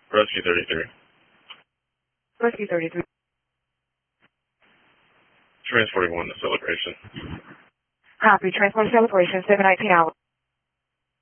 Rescue 33. Rescue 33. Transporting 1 to Celebration. Copy. Transport Celebration, 719 hours.